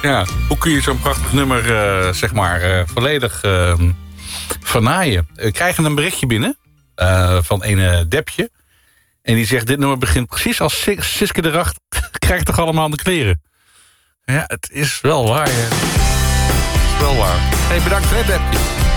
Ja, hoe kun je zo'n prachtig nummer, volledig vernaaien? We krijgen een berichtje binnen van een Depje. En die zegt, dit nummer begint precies als Siske de Racht krijgt toch allemaal de kleren. Ja, het is wel waar. Het is wel waar. Hey, bedankt hè, Depje.